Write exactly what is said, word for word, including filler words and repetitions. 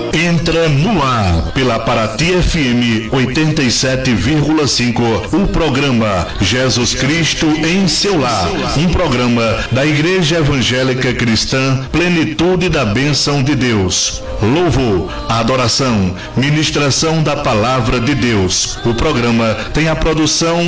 Entra no ar pela Paraty F M oitenta e sete vírgula cinco, o programa Jesus Cristo em seu lar, um programa da Igreja Evangélica Cristã Plenitude da Bênção de Deus. Louvor, adoração, ministração da Palavra de Deus. O programa tem a produção